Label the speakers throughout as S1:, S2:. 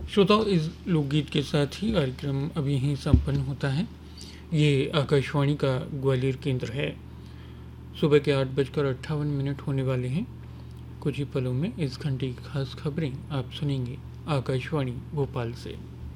S1: श्रोताओं, इस लोकगीत के साथ ही कार्यक्रम अभी ही संपन्न होता है। ये आकाशवाणी का ग्वालियर केंद्र है। सुबह के 8:58 होने वाले हैं। कुछ ही पलों में इस घंटे की खास खबरें आप सुनेंगे आकाशवाणी भोपाल से।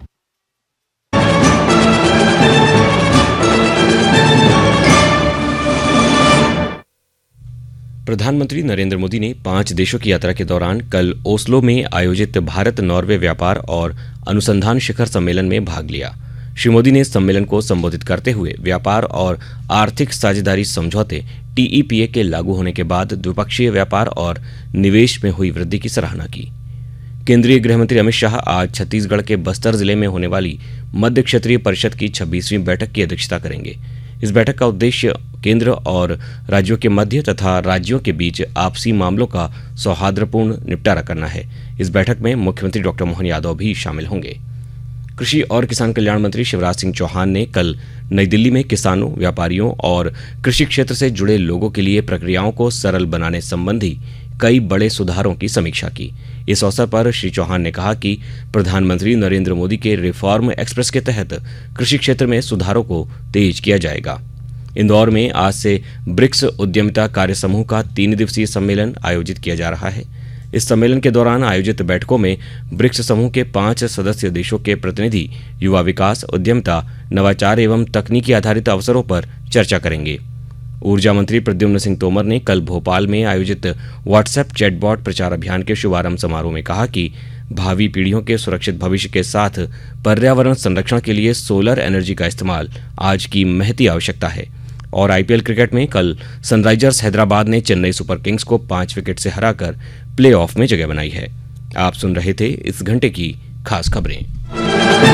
S2: प्रधानमंत्री नरेंद्र मोदी ने 5 देशों की यात्रा के दौरान कल ओस्लो में आयोजित भारत नॉर्वे व्यापार और अनुसंधान शिखर सम्मेलन में भाग लिया। श्री मोदी ने सम्मेलन को संबोधित करते हुए व्यापार और आर्थिक साझेदारी समझौते TEPA के लागू होने के बाद द्विपक्षीय व्यापार और निवेश में हुई वृद्धि की सराहना की। केंद्रीय गृहमंत्री अमित शाह आज छत्तीसगढ़ के बस्तर जिले में होने वाली मध्य क्षेत्रीय परिषद की 26वीं बैठक की अध्यक्षता करेंगे। इस बैठक का उद्देश्य केंद्र और राज्यों के मध्य तथा राज्यों के बीच आपसी मामलों का सौहार्दपूर्ण निपटारा करना है। इस बैठक में मुख्यमंत्री डॉक्टर मोहन यादव भी शामिल होंगे। कृषि और किसान कल्याण मंत्री शिवराज सिंह चौहान ने कल नई दिल्ली में किसानों, व्यापारियों और कृषि क्षेत्र से जुड़े लोगों के लिए प्रक्रियाओं को सरल बनाने संबंधी कई बड़े सुधारों की समीक्षा की। इस अवसर पर श्री चौहान ने कहा कि प्रधानमंत्री नरेंद्र मोदी के रिफॉर्म एक्सप्रेस के तहत कृषि क्षेत्र में सुधारों को तेज किया जाएगा। इंदौर में आज से ब्रिक्स उद्यमिता कार्य समूह का 3 दिवसीय सम्मेलन आयोजित किया जा रहा है। इस सम्मेलन के दौरान आयोजित बैठकों में ब्रिक्स समूह के 5 सदस्य देशों के प्रतिनिधि युवा विकास, उद्यमिता, नवाचार एवं तकनीकी आधारित अवसरों पर चर्चा करेंगे। ऊर्जा मंत्री प्रद्युम्न सिंह तोमर ने कल भोपाल में आयोजित व्हाट्सएप चैटबॉट प्रचार अभियान के शुभारंभ समारोह में कहा कि भावी पीढ़ियों के सुरक्षित भविष्य के साथ पर्यावरण संरक्षण के लिए सोलर एनर्जी का इस्तेमाल आज की महती आवश्यकता है। और IPL क्रिकेट में कल सनराइजर्स हैदराबाद ने चेन्नई सुपर किंग्स को 5 विकेट से हराकर प्लेऑफ में जगह बनाई है। आप सुन रहे थे इस घंटे की खास खबरें।